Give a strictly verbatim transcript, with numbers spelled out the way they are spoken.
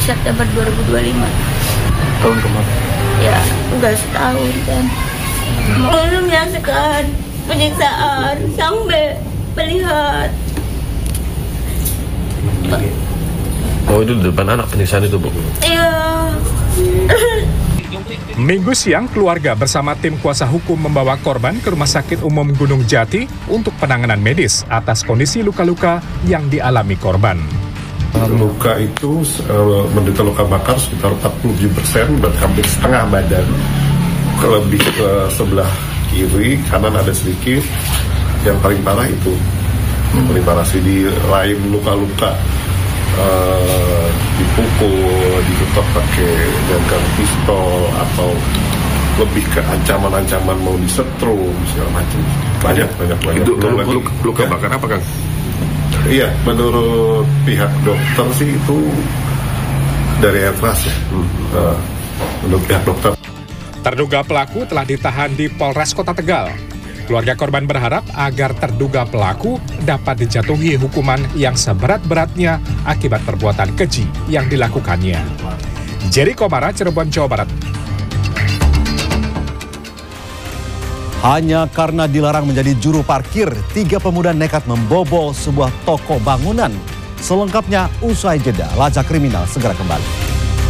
September dua ribu dua puluh lima. Tahun kemarin? Ya, udah setahun kan. Mau menyaksikan penyiksaan sampai melihat. Oh, itu di depan anak penyiksaan itu, Bu? Iya. Minggu siang, keluarga bersama tim kuasa hukum membawa korban ke Rumah Sakit Umum Gunung Jati untuk penanganan medis atas kondisi luka-luka yang dialami korban. Luka itu uh, menderita luka bakar sekitar empat puluh tujuh persen, berarti hampir setengah badan. Lebih ke sebelah kiri, kanan ada sedikit. Yang paling parah itu, yang paling parah sih di lain luka-luka. Uh, dipukul, ditutup pakai dengan pistol atau lebih ke ancaman-ancaman mau disetrum segala macam. Banyak banyak banyak. Itu luka, luka, luka ya. Bakar apa, Kang? Iya, menurut pihak dokter sih itu dari air keras ya. Hmm. Uh, menurut pihak dokter. Terduga pelaku telah ditahan di Polres Kota Tegal. Keluarga korban berharap agar terduga pelaku dapat dijatuhi hukuman yang seberat-beratnya akibat perbuatan keji yang dilakukannya. Jerry Komara, Cirebon, Jawa Barat. Hanya karena dilarang menjadi juru parkir, tiga pemuda nekat membobol sebuah toko bangunan. Selengkapnya usai jeda, Lacak Kriminal segera kembali.